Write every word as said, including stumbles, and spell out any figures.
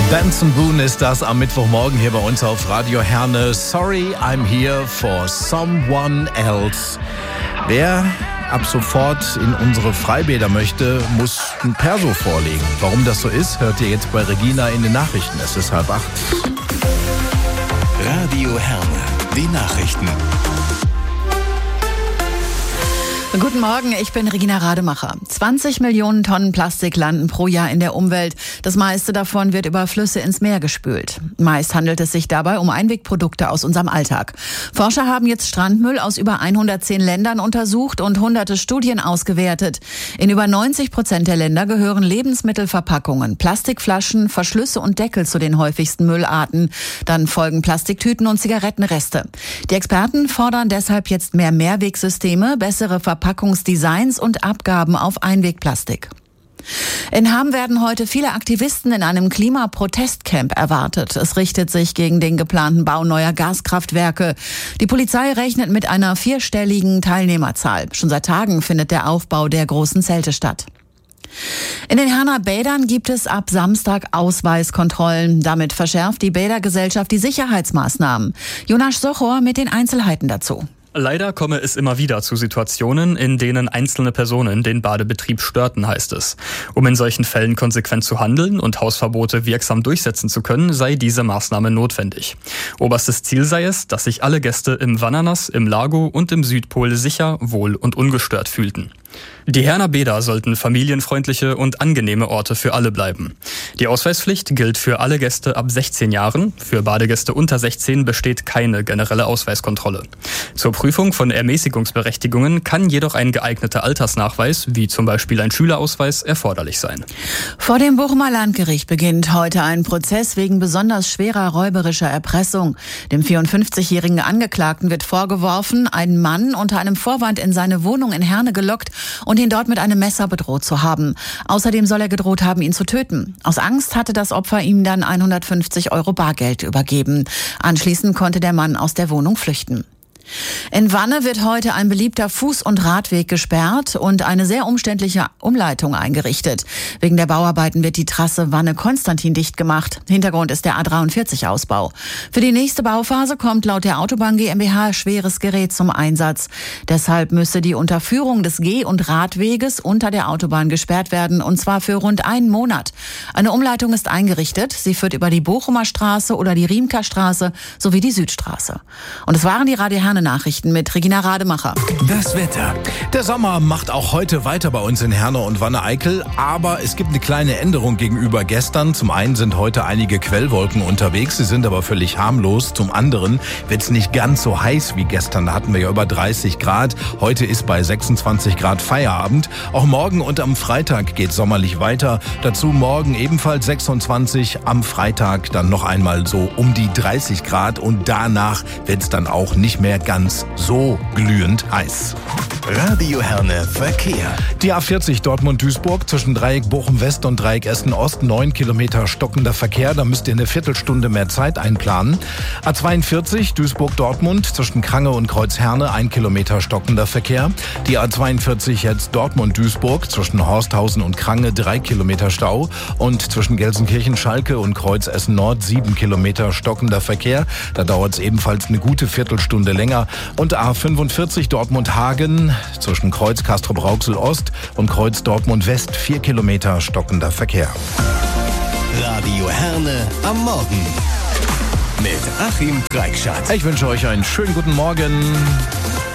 Benson Boone ist das am Mittwochmorgen hier bei uns auf Radio Herne. Sorry, I'm here for someone else. Wer ab sofort in unsere Freibäder möchte, muss ein Perso vorlegen. Warum das so ist, hört ihr jetzt bei Regina in den Nachrichten. Es ist halb acht. Radio Herne, die Nachrichten. Guten Morgen, ich bin Regina Rademacher. zwanzig Millionen Tonnen Plastik landen pro Jahr in der Umwelt. Das meiste davon wird über Flüsse ins Meer gespült. Meist handelt es sich dabei um Einwegprodukte aus unserem Alltag. Forscher haben jetzt Strandmüll aus über hundertzehn Ländern untersucht und hunderte Studien ausgewertet. In über neunzig Prozent der Länder gehören Lebensmittelverpackungen, Plastikflaschen, Verschlüsse und Deckel zu den häufigsten Müllarten. Dann folgen Plastiktüten und Zigarettenreste. Die Experten fordern deshalb jetzt mehr Mehrwegsysteme, bessere Verpackungen, Verpackungsdesigns und Abgaben auf Einwegplastik. In Hamm werden heute viele Aktivisten in einem Klimaprotestcamp erwartet. Es richtet sich gegen den geplanten Bau neuer Gaskraftwerke. Die Polizei rechnet mit einer vierstelligen Teilnehmerzahl. Schon seit Tagen findet der Aufbau der großen Zelte statt. In den Herner Bädern gibt es ab Samstag Ausweiskontrollen. Damit verschärft die Bädergesellschaft die Sicherheitsmaßnahmen. Jonas Sochor mit den Einzelheiten dazu. Leider komme es immer wieder zu Situationen, in denen einzelne Personen den Badebetrieb störten, heißt es. Um in solchen Fällen konsequent zu handeln und Hausverbote wirksam durchsetzen zu können, sei diese Maßnahme notwendig. Oberstes Ziel sei es, dass sich alle Gäste im Vannanas, im Lago und im Südpol sicher, wohl und ungestört fühlten. Die Herner Bäder sollten familienfreundliche und angenehme Orte für alle bleiben. Die Ausweispflicht gilt für alle Gäste ab sechzehn Jahren. Für Badegäste unter sechzehn besteht keine generelle Ausweiskontrolle. Zur Prüfung von Ermäßigungsberechtigungen kann jedoch ein geeigneter Altersnachweis, wie zum Beispiel ein Schülerausweis, erforderlich sein. Vor dem Bochumer Landgericht beginnt heute ein Prozess wegen besonders schwerer räuberischer Erpressung. Dem vierundfünfzigjährigen Angeklagten wird vorgeworfen, einen Mann unter einem Vorwand in seine Wohnung in Herne gelockt und ihn dort mit einem Messer bedroht zu haben. Außerdem soll er gedroht haben, ihn zu töten. Aus Angst hatte das Opfer ihm dann hundertfünfzig Euro Bargeld übergeben. Anschließend konnte der Mann aus der Wohnung flüchten. In Wanne wird heute ein beliebter Fuß- und Radweg gesperrt und eine sehr umständliche Umleitung eingerichtet. Wegen der Bauarbeiten wird die Trasse Wanne-Konstantin dicht gemacht. Hintergrund ist der A dreiundvierzig-Ausbau. Für die nächste Bauphase kommt laut der Autobahn GmbH schweres Gerät zum Einsatz. Deshalb müsse die Unterführung des Geh- und Radweges unter der Autobahn gesperrt werden, und zwar für rund einen Monat. Eine Umleitung ist eingerichtet. Sie führt über die Bochumer Straße oder die Riemker Straße sowie die Südstraße. Und es waren die Radio Herne Nachrichten mit Regina Rademacher. Das Wetter. Der Sommer macht auch heute weiter bei uns in Herne und Wanne-Eickel, aber es gibt eine kleine Änderung gegenüber gestern. Zum einen sind heute einige Quellwolken unterwegs, sie sind aber völlig harmlos. Zum anderen wird es nicht ganz so heiß wie gestern, da hatten wir ja über dreißig Grad. Heute ist bei sechsundzwanzig Grad Feierabend. Auch morgen und am Freitag geht sommerlich weiter. Dazu morgen ebenfalls sechsundzwanzig, am Freitag dann noch einmal so um die dreißig Grad und danach wird es dann auch nicht mehr ganz so glühend heiß. Radio Herne Verkehr. Die A vierzig Dortmund-Duisburg zwischen Dreieck Bochum-West und Dreieck Essen-Ost, neun Kilometer stockender Verkehr. Da müsst ihr eine Viertelstunde mehr Zeit einplanen. A zweiundvierzig Duisburg-Dortmund zwischen Krange und Kreuz-Herne, ein Kilometer stockender Verkehr. Die A zweiundvierzig jetzt Dortmund-Duisburg zwischen Horsthausen und Krange, drei Kilometer Stau. Und zwischen Gelsenkirchen-Schalke und Kreuz-Essen-Nord, sieben Kilometer stockender Verkehr. Da dauert es ebenfalls eine gute Viertelstunde länger. Und A fünfundvierzig Dortmund-Hagen zwischen Kreuz Castrop-Rauxel-Ost und Kreuz Dortmund-West, vier Kilometer stockender Verkehr. Radio Herne am Morgen mit Achim Preikschat. Ich wünsche euch einen schönen guten Morgen.